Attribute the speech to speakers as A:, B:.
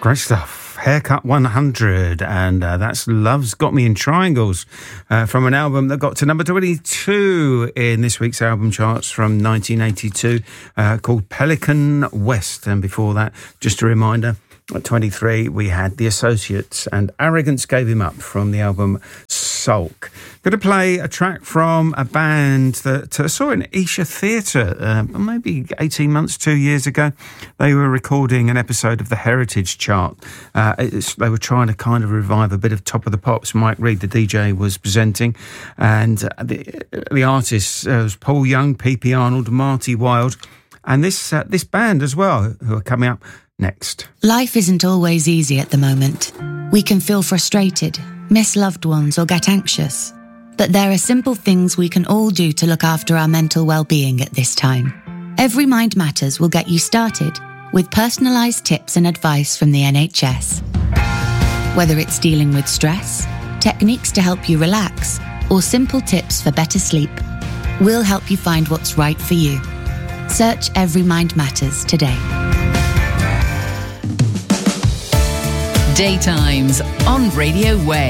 A: Great stuff. Haircut 100, and that's Love's Got Me in Triangles from an album that got to number 22 in this week's album charts from 1982 called Pelican West. And before that, just a reminder, at 23 we had The Associates and Arrogance Gave Him Up from the album Sulk. Going to play a track from a band that I saw in Esher Theatre maybe 18 months, 2 years ago. They were recording an episode of the Heritage Chart. They were trying to kind of revive a bit of Top of the Pops. Mike Reid, the DJ, was presenting, and the artists was Paul Young, P.P. Arnold, Marty Wilde, and this band as well, who are coming up next.
B: Life isn't always easy at the moment. We can feel frustrated, miss loved ones, or get anxious. But there are simple things we can all do to look after our mental well-being at this time. Every Mind Matters will get you started with personalised tips and advice from the NHS. Whether it's dealing with stress, techniques to help you relax, or simple tips for better sleep, we'll help you find what's right for you. Search Every Mind Matters today.
C: Daytimes on Radio Way.